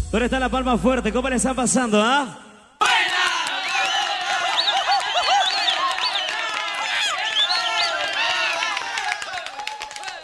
¿Dónde está la palma fuerte? ¿Cómo le está pasando, ah?